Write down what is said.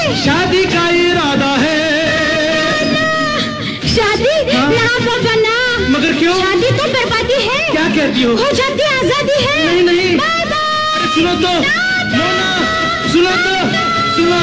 शादी का इरादा है। शादी? ना पापा ना। मगर क्यों? शादी तो बर्बादी है। क्या कहती हो? हो जाती आजादी है। नहीं नहीं, बाय बाय। सुनो तो, सुनो तो, सुनो।